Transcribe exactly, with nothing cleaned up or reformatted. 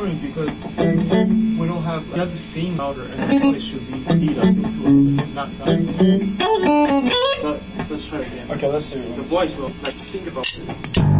annoying because we don't have, we have the same louder and the voice should be lead us into it, but it's not nice. But let's try again. Okay, let's see. The voice will, like, think about it.